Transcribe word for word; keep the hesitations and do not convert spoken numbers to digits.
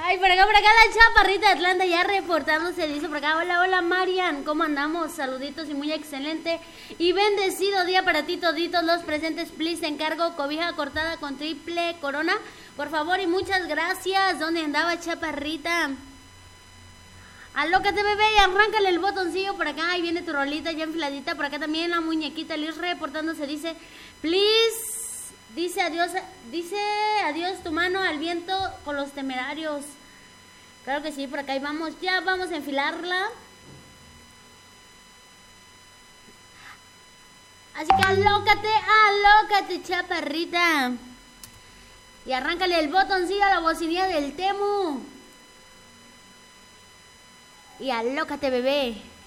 Ay, por acá, por acá la chaparrita de Atlanta ya reportándose, dice por acá, hola, hola Marian, ¿cómo andamos? Saluditos y muy excelente y bendecido día para ti toditos los presentes, please, te encargo cobija cortada con triple corona, por favor y muchas gracias. ¿Dónde andaba chaparrita? Alócate bebé y arráncale el botoncillo por acá, ahí viene tu rolita ya enfiladita, por acá también la muñequita Liz reportándose, dice, please. Dice adiós, dice adiós tu mano al viento con los temerarios. Claro que sí, por acá y vamos, ya vamos a enfilarla. Así que alócate, alócate chaparrita. Y arráncale el botoncillo a la bocinilla del Temu. Y alócate bebé.